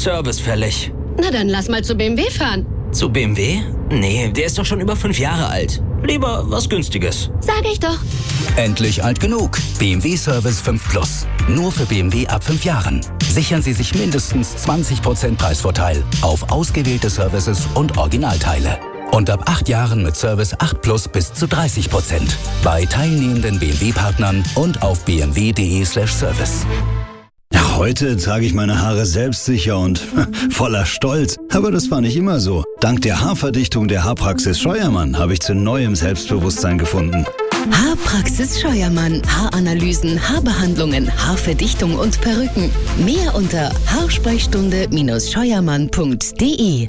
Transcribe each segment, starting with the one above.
Service fällig. Na dann lass mal zu BMW fahren. Zu BMW? Nee, der ist doch schon über 5 Jahre alt. Lieber was Günstiges. Sag ich doch. Endlich alt genug. BMW Service 5 Plus. Nur für BMW ab 5 Jahren. Sichern Sie sich mindestens 20% Preisvorteil auf ausgewählte Services und Originalteile. Und ab 8 Jahren mit Service 8 Plus bis zu 30%. Bei teilnehmenden BMW-Partnern und auf bmw.de/service. Ja, heute trage ich meine Haare selbstsicher und voller Stolz. Aber das war nicht immer so. Dank der Haarverdichtung der Haarpraxis Scheuermann habe ich zu neuem Selbstbewusstsein gefunden. Haarpraxis Scheuermann. Haaranalysen, Haarbehandlungen, Haarverdichtung und Perücken. Mehr unter haarsprechstunde-scheuermann.de.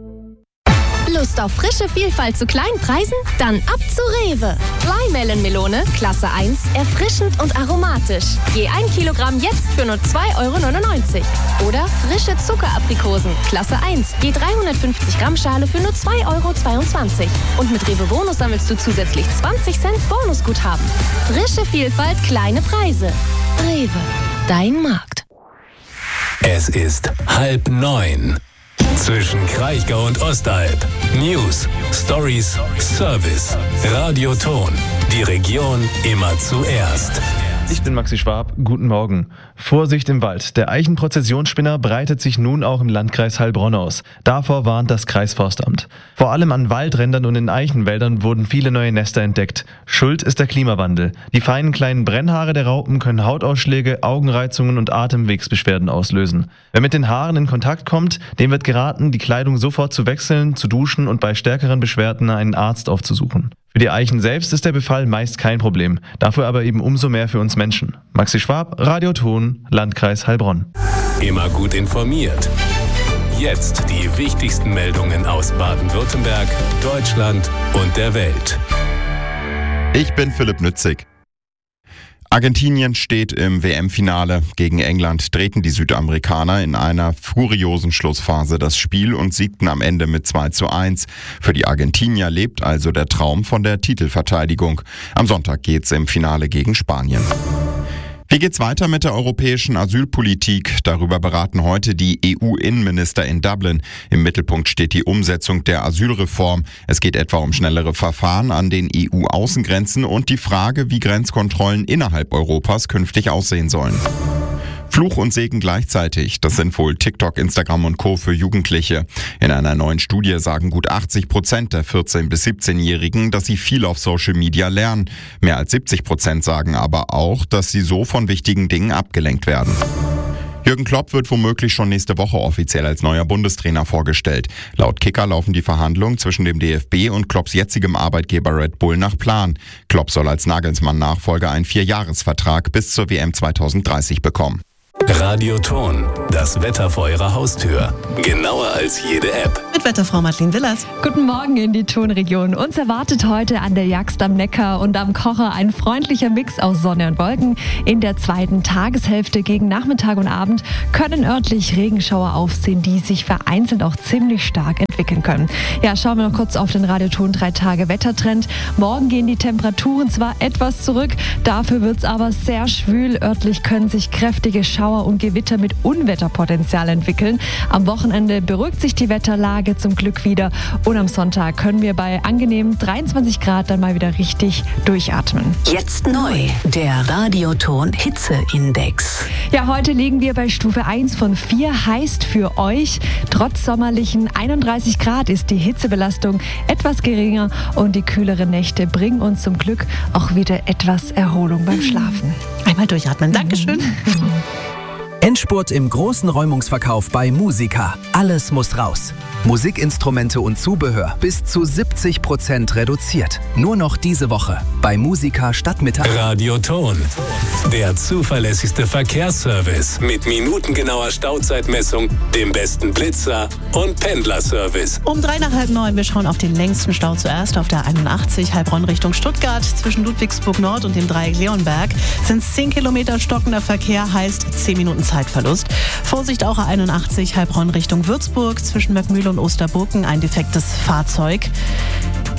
Lust auf frische Vielfalt zu kleinen Preisen? Dann ab zu Rewe. Bleimelonmelone, Klasse 1, erfrischend und aromatisch. Je 1 Kilogramm jetzt für nur 2,99 €. Oder frische Zuckeraprikosen, Klasse 1, je 350 Gramm Schale für nur 2,22 €. Und mit Rewe Bonus sammelst du zusätzlich 20 Cent Bonusguthaben. Frische Vielfalt, kleine Preise. Rewe, dein Markt. Es ist 8:30. Zwischen Kraichgau und Ostalb. News, Stories, Service. Radio Ton. Die Region immer zuerst. Ich bin Maxi Schwab, guten Morgen. Vorsicht im Wald, der Eichenprozessionsspinner breitet sich nun auch im Landkreis Heilbronn aus. Davor warnt das Kreisforstamt. Vor allem an Waldrändern und in Eichenwäldern wurden viele neue Nester entdeckt. Schuld ist der Klimawandel. Die feinen kleinen Brennhaare der Raupen können Hautausschläge, Augenreizungen und Atemwegsbeschwerden auslösen. Wer mit den Haaren in Kontakt kommt, dem wird geraten, die Kleidung sofort zu wechseln, zu duschen und bei stärkeren Beschwerden einen Arzt aufzusuchen. Für die Eichen selbst ist der Befall meist kein Problem, dafür aber eben umso mehr für uns Menschen. Maxi Schwab, Radio Ton, Landkreis Heilbronn. Immer gut informiert. Jetzt die wichtigsten Meldungen aus Baden-Württemberg, Deutschland und der Welt. Ich bin Philipp Nützig. Argentinien steht im WM-Finale. Gegen England drehten die Südamerikaner in einer furiosen Schlussphase das Spiel und siegten am Ende mit 2:1. Für die Argentinier lebt also der Traum von der Titelverteidigung. Am Sonntag geht's im Finale gegen Spanien. Wie geht's weiter mit der europäischen Asylpolitik? Darüber beraten heute die EU-Innenminister in Dublin. Im Mittelpunkt steht die Umsetzung der Asylreform. Es geht etwa um schnellere Verfahren an den EU-Außengrenzen und die Frage, wie Grenzkontrollen innerhalb Europas künftig aussehen sollen. Fluch und Segen gleichzeitig, das sind wohl TikTok, Instagram und Co. für Jugendliche. In einer neuen Studie sagen gut 80% der 14- bis 17-Jährigen, dass sie viel auf Social Media lernen. Mehr als 70% sagen aber auch, dass sie so von wichtigen Dingen abgelenkt werden. Jürgen Klopp wird womöglich schon nächste Woche offiziell als neuer Bundestrainer vorgestellt. Laut Kicker laufen die Verhandlungen zwischen dem DFB und Klopps jetzigem Arbeitgeber Red Bull nach Plan. Klopp soll als Nagelsmann-Nachfolger einen 4-Jahres-Vertrag bis zur WM 2030 bekommen. Radio Ton, das Wetter vor Ihrer Haustür. Genauer als jede App. Mit Wetterfrau Madeleine Willers. Guten Morgen in die Tonregion. Uns erwartet heute an der Jagst am Neckar und am Kocher ein freundlicher Mix aus Sonne und Wolken. In der zweiten Tageshälfte gegen Nachmittag und Abend können örtlich Regenschauer aufziehen, die sich vereinzelt auch ziemlich stark entwickeln können. Ja, schauen wir noch kurz auf den Radio Ton 3-Tage-Wettertrend. Morgen gehen die Temperaturen zwar etwas zurück, dafür wird es aber sehr schwül. Örtlich können sich kräftige Schauer und Gewitter mit Unwetterpotenzial entwickeln. Am Wochenende beruhigt sich die Wetterlage zum Glück wieder und am Sonntag können wir bei angenehmen 23 Grad dann mal wieder richtig durchatmen. Jetzt neu, der Radioton Hitzeindex. Ja, heute liegen wir bei Stufe 1 von 4, heißt für euch, trotz sommerlichen 31 Grad ist die Hitzebelastung etwas geringer und die kühleren Nächte bringen uns zum Glück auch wieder etwas Erholung beim Schlafen. Einmal durchatmen. Dankeschön. Endspurt im großen Räumungsverkauf bei Musica. Alles muss raus. Musikinstrumente und Zubehör bis zu 70% reduziert. Nur noch diese Woche bei Musica Stadtmitte. Radio Ton, der zuverlässigste Verkehrsservice mit minutengenauer Stauzeitmessung, dem besten Blitzer und Pendlerservice. Um 8:45, wir schauen auf den längsten Stau zuerst auf der 81 Heilbronn Richtung Stuttgart. Zwischen Ludwigsburg Nord und dem Dreieck Leonberg sind es 10 Kilometer stockender Verkehr, heißt 10 Minuten Zeitverlust. Vorsicht auch A81 Heilbronn Richtung Würzburg. Zwischen Möckmühle und Osterburken ein defektes Fahrzeug.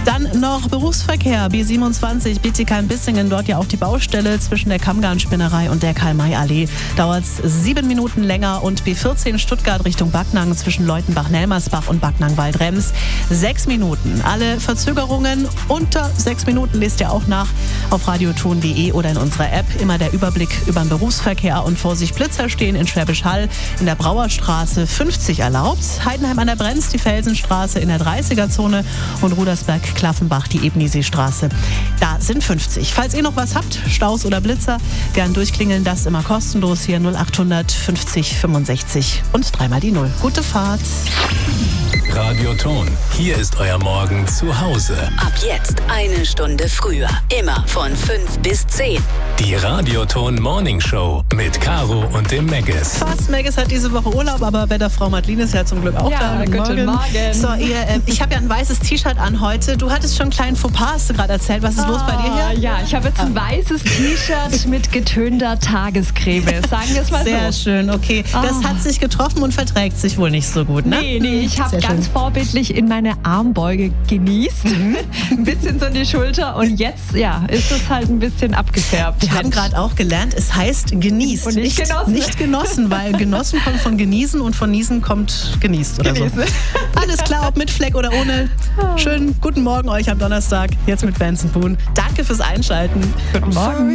Dann noch Berufsverkehr, B27, Bietigheim-Bissingen, dort ja auch die Baustelle zwischen der Kammgarnspinnerei und der Karl-May-Allee. Dauert 7 Minuten länger und B14 Stuttgart Richtung Backnang zwischen Leutenbach-Nelmersbach und Backnang-Waldrems 6 Minuten. Alle Verzögerungen unter 6 Minuten lest ihr auch nach auf radioton.de oder in unserer App. Immer der Überblick über den Berufsverkehr und Vorsicht, Blitzer stehen in Schwäbisch Hall in der Brauerstraße 50 erlaubt. Heidenheim an der Brenz, die Felsenstraße in der 30er-Zone und Rudersberg-Klaffenbach, die Ebniseestraße. Da sind 50. Falls ihr noch was habt, Staus oder Blitzer, gern durchklingeln, das immer kostenlos. Hier 0800 50 65 und 3 die 0. Gute Fahrt. Radioton. Hier ist euer Morgen zu Hause. Ab jetzt 1 Stunde früher. Immer von 5 bis 10. Die Radioton Morning Show mit Caro und dem Megges. Fast. Megges hat diese Woche Urlaub, aber Wetterfrau Madeline ist ja zum Glück auch da. Guten Morgen. So, ich habe ja ein weißes T-Shirt an heute. Du hattest schon einen kleinen Fauxpas, hast du gerade erzählt. Was ist los bei dir hier? Ja, ich habe jetzt ein weißes T-Shirt mit getönter Tagescreme. Sagen wir es mal Sehr so. schön, okay. Das hat sich getroffen und verträgt sich wohl nicht so gut, ne? Nee, ich habe ganz vorbildlich in meine Armbeuge genießt. Ein bisschen so in die Schulter und jetzt, ist es halt ein bisschen abgefärbt. Wir haben gerade auch gelernt, es heißt genießt. Und nicht genossen. Nicht genossen, weil genossen kommt von genießen und von niesen kommt genießt oder so. Alles klar, ob mit Fleck oder ohne. Schönen guten Morgen euch am Donnerstag, jetzt mit Benson Boone. Danke fürs Einschalten. Guten Morgen.